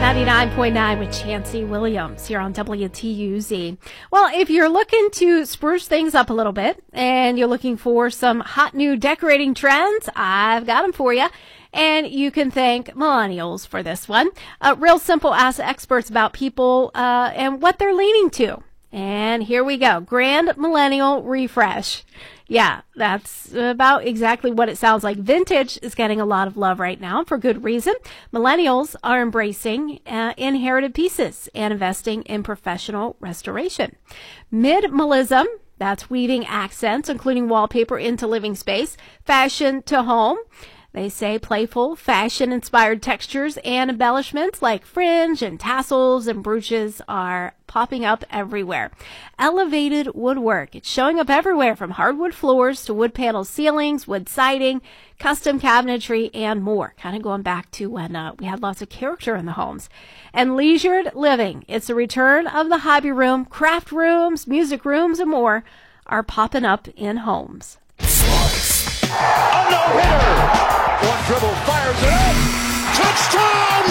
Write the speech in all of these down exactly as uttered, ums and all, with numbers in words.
ninety-nine point nine with Chancey Williams here on W T U Z. Well, if you're looking to spruce things up a little bit and you're looking for some hot new decorating trends, I've got them for you. And you can thank millennials for this one. Uh, Real Simple asks experts about people uh, and what they're leaning to. And here we go. Grand Millennial Refresh. Yeah, that's about exactly what it sounds like. Vintage is getting a lot of love right now for good reason. Millennials are embracing uh, inherited pieces and investing in professional restoration. Minimalism, that's weaving accents, including wallpaper into living space. Fashion to home. They say playful, fashion-inspired textures and embellishments like fringe and tassels and brooches are popping up everywhere. Elevated woodwork. It's showing up everywhere from hardwood floors to wood panel ceilings, wood siding, custom cabinetry, and more. Kind of going back to when uh, we had lots of character in the homes. And leisured living. It's the return of the hobby room. Craft rooms, music rooms, and more are popping up in homes. A no-hitter! One dribble, fires it up! Touchdown!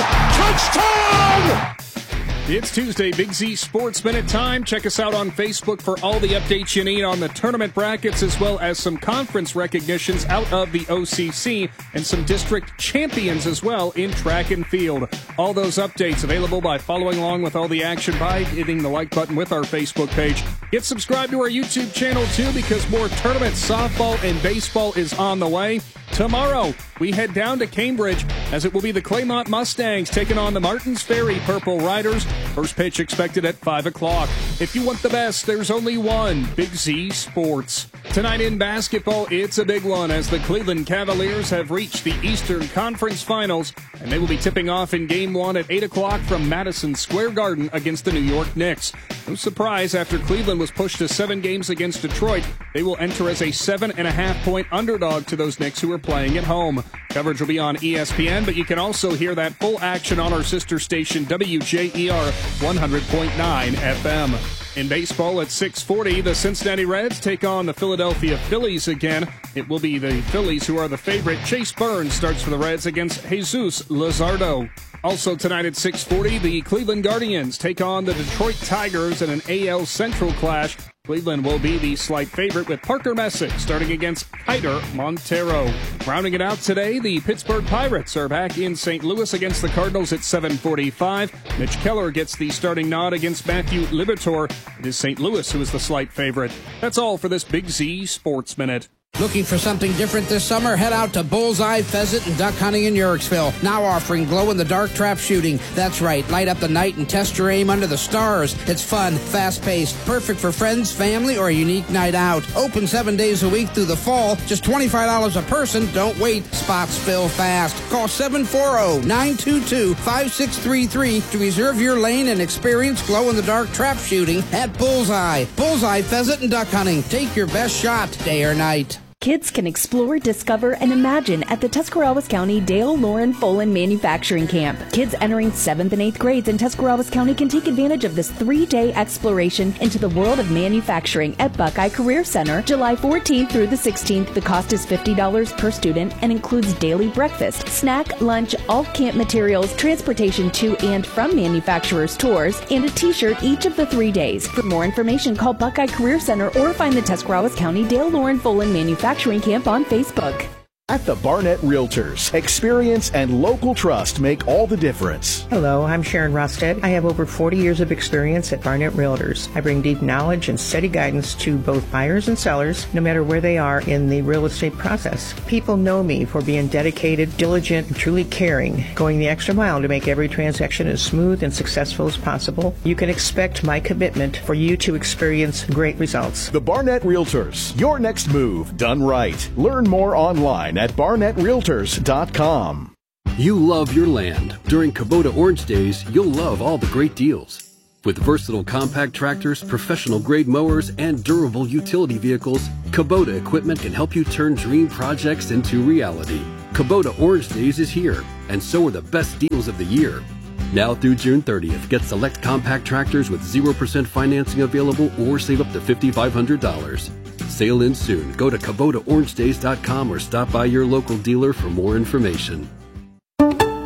Touchdown! It's Tuesday, Big Z Sports Minute time. Check us out on Facebook for all the updates you need on the tournament brackets, as well as some conference recognitions out of the O C C and some district champions as well in track and field. All those updates available by following along with all the action by hitting the like button with our Facebook page. Get subscribed to our YouTube channel too, because more tournament softball and baseball is on the way. Tomorrow, we head down to Cambridge as it will be the Claymont Mustangs taking on the Martins Ferry Purple Riders. First pitch expected at five o'clock. If you want the best, there's only one. Big Z Sports. Tonight in basketball, it's a big one as the Cleveland Cavaliers have reached the Eastern Conference Finals, and they will be tipping off in Game one at eight o'clock from Madison Square Garden against the New York Knicks. No surprise, after Cleveland was pushed to seven games against Detroit, they will enter as a seven and a half point underdog to those Knicks who are playing at home. Coverage will be on E S P N, but you can also hear that full action on our sister station W J E R one hundred point nine F M. In baseball at six forty, the Cincinnati Reds take on the Philadelphia Phillies again. It will be the Phillies who are the favorite. Chase Burns starts for the Reds against Jesus Luzardo. Also tonight at six forty, the Cleveland Guardians take on the Detroit Tigers in an A L Central clash. Cleveland will be the slight favorite with Parker Messick starting against Kiter Montero. Rounding it out today, the Pittsburgh Pirates are back in Saint Louis against the Cardinals at seven forty-five. Mitch Keller gets the starting nod against Matthew Liberatore. It is Saint Louis who is the slight favorite. That's all for this Big Z Sports Minute. Looking for something different this summer? Head out to Bullseye Pheasant and Duck Hunting in Yorksville. Now offering glow-in-the-dark trap shooting. That's right, light up the night and test your aim under the stars. It's fun, fast-paced, perfect for friends, family, or a unique night out. Open seven days a week through the fall. Just twenty-five dollars a person. Don't wait. Spots fill fast. Call seven four zero, nine two two, five six three three to reserve your lane and experience glow-in-the-dark trap shooting at Bullseye. Bullseye Pheasant and Duck Hunting. Take your best shot, day or night. Kids can explore, discover, and imagine at the Tuscarawas County Dale Lauren Folan Manufacturing Camp. Kids entering seventh and eighth grades in Tuscarawas County can take advantage of this three-day exploration into the world of manufacturing at Buckeye Career Center, July fourteenth through the sixteenth. The cost is fifty dollars per student and includes daily breakfast, snack, lunch, all camp materials, transportation to and from manufacturers' tours, and a t-shirt each of the three days. For more information, call Buckeye Career Center or find the Tuscarawas County Dale Lauren Folan Manufacturing Camp on Facebook. At the Barnett Realtors, experience and local trust make all the difference. Hello, I'm Sharon Rosted. I have over forty years of experience at Barnett Realtors. I bring deep knowledge and steady guidance to both buyers and sellers, no matter where they are in the real estate process. People know me for being dedicated, diligent, and truly caring, going the extra mile to make every transaction as smooth and successful as possible. You can expect my commitment for you to experience great results. The Barnett Realtors, your next move done right. Learn more online at barnett realtors dot com. You love your land. During Kubota Orange Days, you'll love all the great deals. With versatile compact tractors, professional-grade mowers, and durable utility vehicles, Kubota equipment can help you turn dream projects into reality. Kubota Orange Days is here, and so are the best deals of the year. Now through June thirtieth, get select compact tractors with zero percent financing available or save up to five thousand five hundred dollars. Sale ends soon. Go to Kubota Orange Days dot com or stop by your local dealer for more information.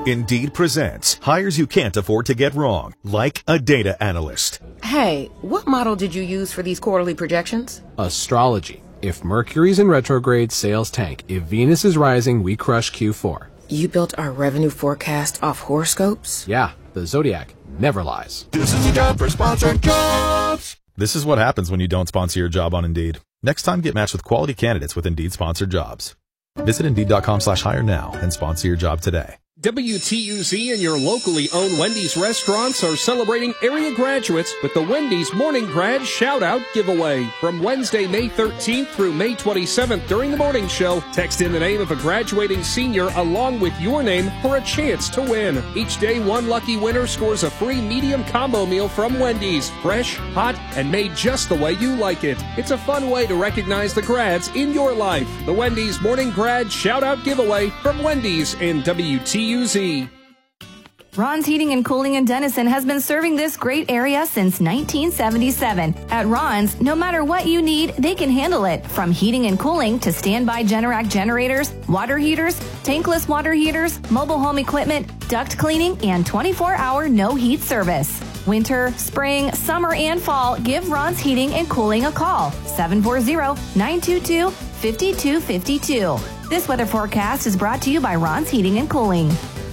Indeed presents hires you can't afford to get wrong, like a data analyst. Hey, what model did you use for these quarterly projections? Astrology. If Mercury's in retrograde, sales tank. If Venus is rising, we crush Q four. You built our revenue forecast off horoscopes? Yeah, the Zodiac never lies. This is a job for Sponsored Jobs. This is what happens when you don't sponsor your job on Indeed. Next time, get matched with quality candidates with Indeed sponsored jobs. Visit Indeed.com slash hire now and sponsor your job today. W T U Z and your locally owned Wendy's restaurants are celebrating area graduates with the Wendy's Morning Grad Shout-Out Giveaway. From Wednesday, May thirteenth through May twenty-seventh during the morning show, text in the name of a graduating senior along with your name for a chance to win. Each day, one lucky winner scores a free medium combo meal from Wendy's. Fresh, hot, and made just the way you like it. It's a fun way to recognize the grads in your life. The Wendy's Morning Grad Shout-Out Giveaway from Wendy's and W T U Z. Ron's Heating and Cooling in Denison has been serving this great area since nineteen seventy-seven. At Ron's, no matter what you need, they can handle it. From heating and cooling to standby Generac generators, water heaters, tankless water heaters, mobile home equipment, duct cleaning, and twenty-four hour no heat service. Winter, spring, summer, and fall, give Ron's Heating and Cooling a call. seven four zero, nine two two, five two five two. This weather forecast is brought to you by Ron's Heating and Cooling.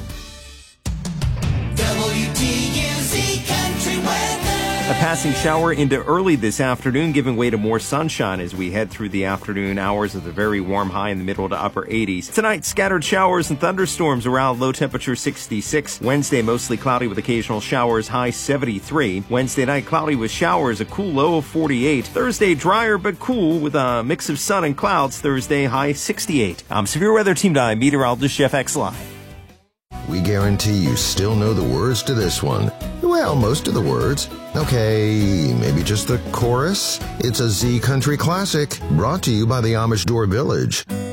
W T U Z Country Weather. A passing shower into early this afternoon, giving way to more sunshine as we head through the afternoon hours with a very warm high in the middle to upper eighties. Tonight, scattered showers and thunderstorms around, low temperature sixty-six. Wednesday, mostly cloudy with occasional showers, high seventy-three. Wednesday night, cloudy with showers, a cool low of forty-eight. Thursday, drier but cool with a mix of sun and clouds. Thursday, high sixty-eight. I'm Severe Weather Team nine meteorologist Jeff X Live. We guarantee you still know the words to this one. Well, most of the words. Okay, maybe just the chorus? It's a Z Country classic, brought to you by the Amish Door Village.